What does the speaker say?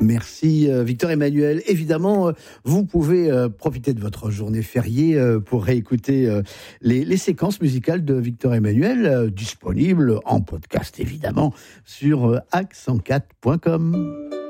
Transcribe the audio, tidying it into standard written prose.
Merci Victor Emmanuel. Évidemment, vous pouvez profiter de votre journée fériée pour réécouter les séquences musicales de Victor Emmanuel, disponibles en podcast évidemment sur hack104.com.